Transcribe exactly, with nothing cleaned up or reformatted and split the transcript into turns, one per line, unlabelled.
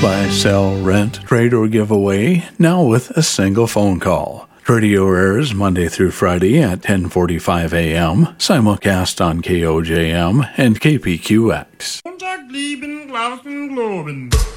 Buy, sell, rent, trade, or give away, now with a single phone call. Radio airs Monday through Friday at ten forty-five a.m., simulcast on K O J M and K P Q X.
Montag, lieben, glauben, globen.